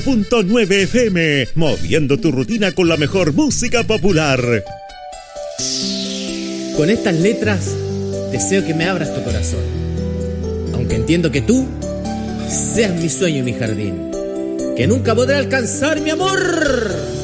.9 FM, moviendo tu rutina con la mejor música popular. Con estas letras deseo que me abras tu corazón, aunque entiendo que tú seas mi sueño y mi jardín, que nunca podré alcanzar, mi amor.